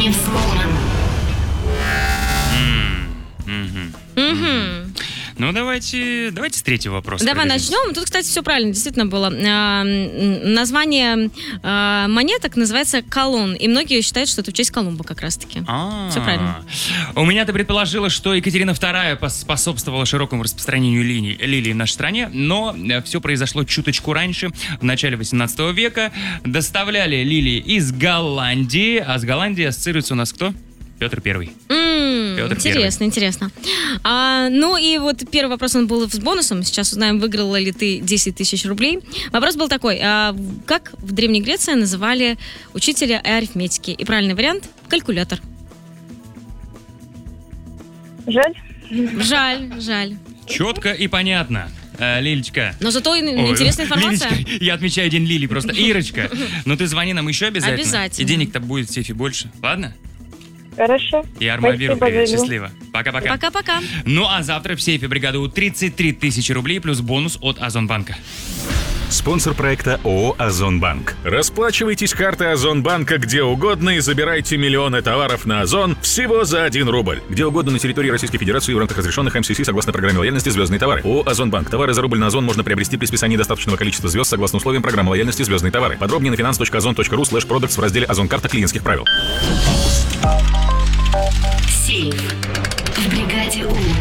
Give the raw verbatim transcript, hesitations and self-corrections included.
не взломан. Угу. Ну, давайте, давайте с третьего вопроса. Давай пробежимся. начнем. Тут, кстати, все правильно, действительно было. А, название а, монеток называется колон, и многие считают, что это в честь Колумба как раз-таки. А-а-а. Все правильно. У меня ты предположила, что Екатерина вторая способствовала широкому распространению лилий, лилий в нашей стране, но все произошло чуточку раньше, в начале восемнадцатого века. Доставляли лилии из Голландии, а с Голландией ассоциируется у нас кто? Петр Первый. М, Петр Интересно, Первый. интересно. А, ну и вот первый вопрос, он был с бонусом. Сейчас узнаем, выиграла ли ты десять тысяч рублей. Вопрос был такой. А, как в Древней Греции называли учителя арифметики? И правильный вариант – калькулятор. Жаль. Жаль, жаль. Четко и понятно. А, Лилечка. Но зато и Ой, интересная информация. Лилечка, я отмечаю день Лили просто. Ирочка, ну ты звони нам еще обязательно. Обязательно. И денег-то будет в сейфе больше. Ладно? Хорошо. И Армавиру Спасибо, привет. Лилу. Счастливо. Пока-пока. Пока-пока. Ну а завтра в сейфе бригады У тридцать три тысячи рублей плюс бонус от Озонбанка. Спонсор проекта ООО «Озонбанк». Расплачивайтесь картой Озонбанка где угодно и забирайте миллионы товаров на Озон всего за один рубль. Где угодно на территории Российской Федерации в рамках разрешенных эм си си согласно программе лояльности «Звездные товары». ООО «Озонбанк». Товары за рубль на Озон можно приобрести при списании достаточного количества звезд согласно условиям программы лояльности «Звездные товары». Подробнее на finance точка озон точка ру слэш продактс в разделе «Озон-карта клиентских правил». Сейф в бригаде У.